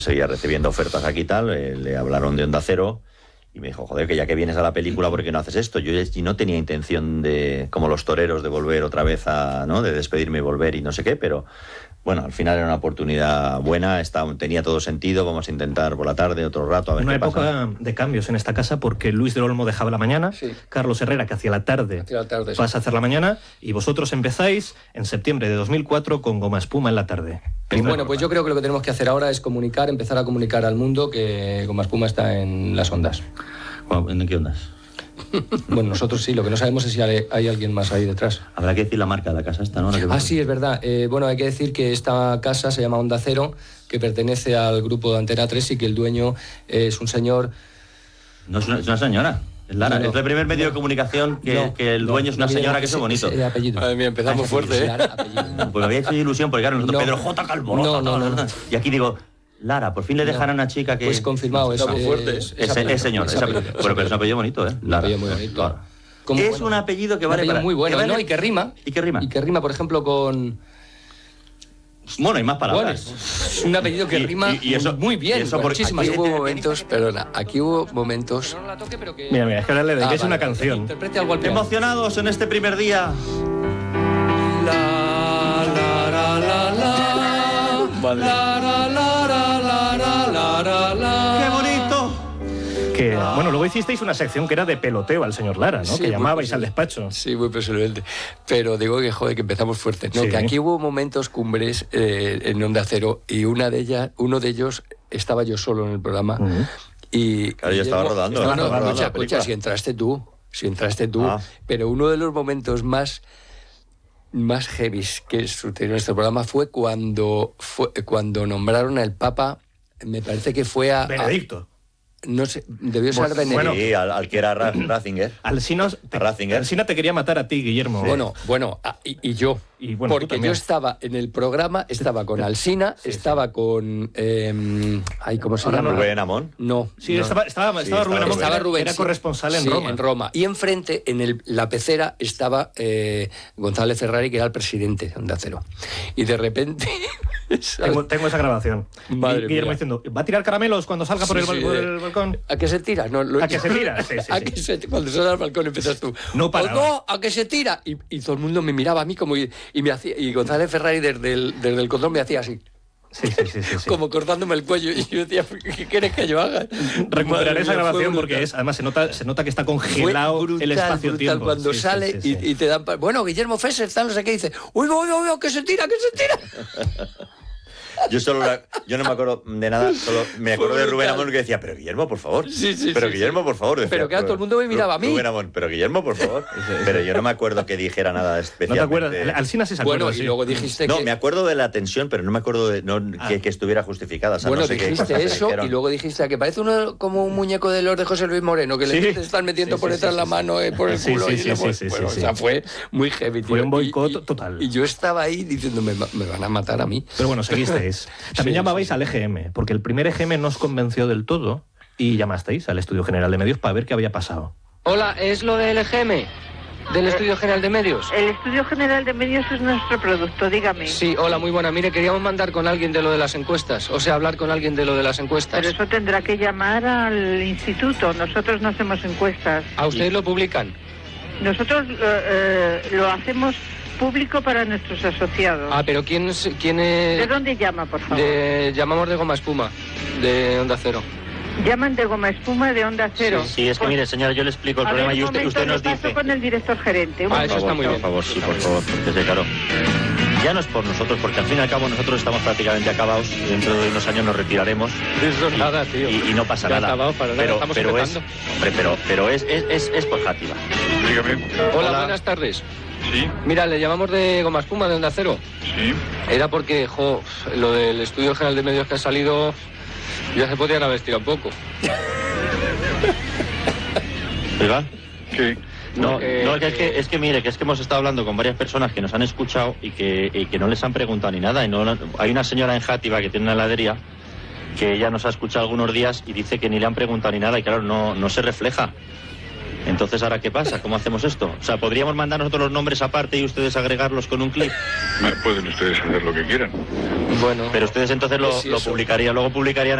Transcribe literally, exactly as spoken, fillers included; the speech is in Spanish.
seguía recibiendo ofertas aquí y tal, eh, le hablaron de Onda Cero y me dijo, joder, que ya que vienes a la película, ¿por qué no haces esto? Yo no tenía intención de, como los toreros, de volver otra vez a, ¿no? De despedirme y volver y no sé qué, pero bueno, al final era una oportunidad buena, estaba, tenía todo sentido, vamos a intentar por la tarde, otro rato, a ver una qué época pasa. de cambios en esta casa, porque Luis del Olmo dejaba la mañana, Sí. Carlos Herrera, que hacía la tarde, Hacia la tarde, sí. pasa a hacer la mañana, y vosotros empezáis en septiembre de dos mil cuatro con Goma Espuma en la tarde. Y bueno, pues yo creo que lo que tenemos que hacer ahora es comunicar, empezar a comunicar al mundo que Goma Espuma está en las ondas. ¿En qué ondas? Bueno, nosotros sí, lo que no sabemos es si hay, hay alguien más ahí detrás. Habrá que decir la marca de la casa esta, ¿no? Ah, sí, es verdad. Eh, bueno, hay que decir que esta casa se llama Onda Cero, que pertenece al grupo de Antena tres y que el dueño es un señor... No es una, es una señora. Es Lara, No, no. es el primer medio de comunicación que, No, que el no, dueño es una no, señora, no, que eso es ese- bonito. ese apellido. Madre mía, empezamos Ah, fuerte, ¿eh? Lara, apellido. Pues me había hecho ilusión, porque claro, nosotros, No. Pedro J. Calvo. No, no, no, no. Y aquí digo, Lara, por fin le dejan a una chica que... Pues confirmado, es, Estamos es, fuertes. es Es, apellido, es señor, es es apellido, apellido. es Bueno, pero es un apellido. apellido bonito, ¿eh? Un Lara. apellido muy bonito. Claro. Como, Es bueno, un apellido que un vale apellido para... muy bueno, que vale- ¿no? Y que rima. ¿Y qué rima? Y que rima, por ejemplo, con... Bueno, hay más Bueno, palabras. es un apellido que Y- rima y- y eso- muy bien, y eso por- muchísimas. Aquí hubo momentos, perdona, aquí hubo momentos... No la toque, pero que... Mira, mira, es que ahora le dedicáis Ah, una vale, canción. Interprete algo al piano. Emocionados en este primer día. La, la, la, la, la. Vale. La, la, la, la, la, la, la, la. ¡Qué bonito! Que, bueno, luego hicisteis una sección que era de peloteo al señor Lara, ¿no? Sí, que muy llamabais al posible. despacho. Sí, muy posiblemente. Pero digo que, joder, que empezamos fuerte. No, Sí. que aquí hubo momentos cumbres eh, en Onda Cero y una de ellas, uno de ellos estaba yo solo en el programa. Ujú. Y Claro, yo estaba Guillermo- rodando, No, estaba no, rodando escucha, la película. escucha, si entraste tú, si entraste tú. Ah. Pero uno de los momentos más más heavies que sucedió en este programa fue cuando fue cuando nombraron al Papa, me parece que fue a... a- Benedicto. no sé, debió ser Bueno, Benedicto. bueno. Sí, al, al que era Ra- Ratzinger. Alsina te, A Ratzinger. Alsina te quería matar a ti, Guillermo. Bueno, bueno, ah, y, y yo. Y bueno, tú porque también. yo estaba en el programa, estaba con Alsina, Sí, sí. estaba con... eh, ay, ¿cómo se Ahora llama? no- Rubén Amón. No. Sí, no. estaba, estaba, Sí, estaba Rubén estaba Amón, Estaba era- Rubén, era sí. corresponsal en Sí, Roma. en Roma. Y enfrente, en el- la pecera, estaba eh, González Ferrari, que era el presidente de Onda Cero. Y de repente... Tengo, tengo esa grabación. Madre Guillermo mía. diciendo, ¿va a tirar caramelos cuando salga por, Sí, el, bal- sí, por eh, el balcón? ¿A qué se tira? No, lo- ¿A que se tira? Sí, sí, ¿A sí. que se- cuando sale al balcón empiezas tú. No "Oh, paraba. no, a que se tira. Y, y todo el mundo me miraba a mí como y, y me hacía y González Ferrari desde el, desde el control me hacía así, Sí, sí, sí, sí, sí. como cortándome el cuello. Y yo decía, ¿qué quieres que yo haga? Recuperaré Madre esa mía, fue grabación porque brutal. es, además se nota, se nota que está Fue congelado brutal, el espacio-tiempo. brutal cuando Sí, sí, sale sí, sí. Y, y te dan... pa- Bueno, Guillermo Fesser, tal, no sé qué, dice, uy, uy, uy, uy, que se tira, que se tira. Yo solo la- yo no me acuerdo de nada, solo me acuerdo de Rubén Amón que decía, pero Guillermo, por favor. Sí, sí, pero sí, Guillermo, sí. por favor. decía, Pero claro, todo el mundo me miraba a mí. Rubén Amón, pero Guillermo, por favor. Pero yo no me acuerdo que dijera nada ¿No especial. te acuerdas? Alsina sí se acuerda. Bueno, y sí. luego dijiste No, que... me acuerdo de la tensión, pero no me acuerdo de no, Ah. que, que estuviera justificada. O sea, Bueno, no sé qué dijiste cosas se eso dijeron. y luego dijiste que parece uno como un muñeco de los de José Luis Moreno, que Sí. le están metiendo Sí, por sí, detrás sí, la sí, mano eh, por el Sí, culo. sí, y sí, le- sí, sí, bueno, sí, o sea, sí. fue muy heavy. Fue tío. un boicot Y- y- total. Y yo estaba ahí diciendo, me, me van a matar a mí. Pero bueno, seguisteis. También Sí, llamabais sí, sí. al E G M, porque el primer E G M no os convenció del todo y llamasteis al Estudio General de Medios para ver qué había pasado. Hola, ¿es lo del E G M? ¿Del Estudio General de Medios? El Estudio General de Medios es nuestro producto, dígame. Sí, hola, muy buena. Mire, queríamos mandar con alguien de lo de las encuestas, o sea, hablar con alguien de lo de las encuestas. Pero eso tendrá que llamar al instituto. Nosotros no hacemos encuestas. ¿A ustedes lo publican? Nosotros eh, eh, lo hacemos público para nuestros asociados. Ah, pero ¿quién es...? Quién ¿De es... dónde llama, por favor? De... Llamamos de Goma Espuma, de Onda Cero. Llaman de Goma Espuma de Onda Cero. Sí, es que Pues, mire, señora, yo le explico el a problema ver, y un usted, momento, usted nos le paso dice... con el director gerente. Un Ah, eso está momento. muy bien. Por favor, sí, por favor, porque es claro. Ya no es por nosotros, porque al fin y al cabo nosotros estamos prácticamente acabados y dentro de unos años nos retiraremos. Eso y, nada, tío. y, y no pasa Ya nada. acabado, para nada, pero estamos pero es, empezando. hombre, pero, pero es, es, es, es por Játiva. Dígame. Hola, Hola. buenas tardes. Sí, Mira, le llamamos de Goma Espuma, de Onda Cero. sí. Era porque, jo, lo del Estudio General de Medios que ha salido, ya se podían haber estirado un poco. ¿Verdad? ¿Qué? No, Eh, no, que es que es que mire, que es que hemos estado hablando con varias personas que nos han escuchado y que, y que no les han preguntado ni nada. Y no, hay una señora en Játiva que tiene una heladería que ella nos ha escuchado algunos días y dice que ni le han preguntado ni nada y claro, no, no se refleja. Entonces, ¿ahora qué pasa? ¿Cómo hacemos esto? O sea, ¿podríamos mandar nosotros los nombres aparte y ustedes agregarlos con un clip? Me pueden ustedes hacer lo que quieran. Bueno, Pero ustedes entonces lo, pues sí, lo eso. publicarían, luego publicarían